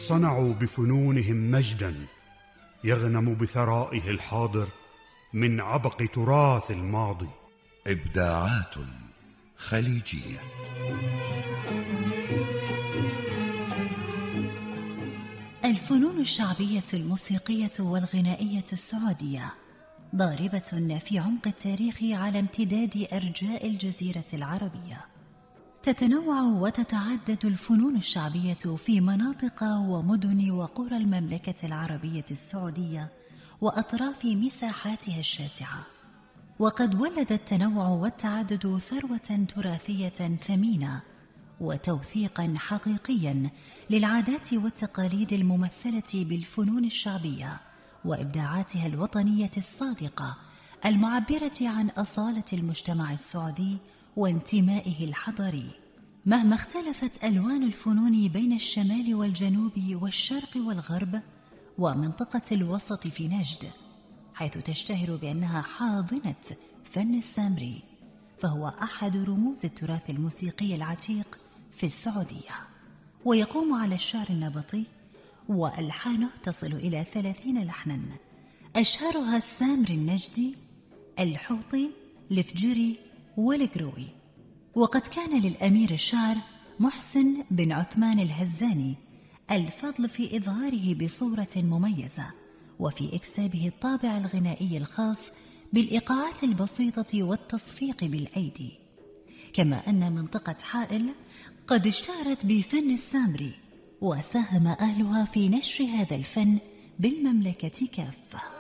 صنعوا بفنونهم مجدا يغنم بثرائه الحاضر من عبق تراث الماضي. إبداعات خليجية. الفنون الشعبية الموسيقية والغنائية السعودية ضاربة في عمق التاريخ على امتداد أرجاء الجزيرة العربية. تتنوع وتتعدد الفنون الشعبية في مناطق ومدن وقرى المملكة العربية السعودية وأطراف مساحاتها الشاسعة. وقد ولد التنوع والتعدد ثروة تراثية ثمينة وتوثيقا حقيقيا للعادات والتقاليد الممثلة بالفنون الشعبية وإبداعاتها الوطنية الصادقة المعبرة عن أصالة المجتمع السعودي وانتمائه الحضاري. مهما اختلفت ألوان الفنون بين الشمال والجنوب والشرق والغرب ومنطقة الوسط في نجد، حيث تشتهر بأنها حاضنة فن السامري، فهو أحد رموز التراث الموسيقي العتيق في السعودية، ويقوم على الشعر النبطي وألحانه تصل إلى 30 لحنا، أشهرها السامري النجدي، الحوطي، الفجري والقروي. وقد كان للأمير الشعر محسن بن عثمان الهزاني الفضل في إظهاره بصورة مميزة وفي إكسابه الطابع الغنائي الخاص بالإيقاعات البسيطة والتصفيق بالأيدي. كما أن منطقة حائل قد اشتهرت بفن السامري، وساهم أهلها في نشر هذا الفن بالمملكة كافة.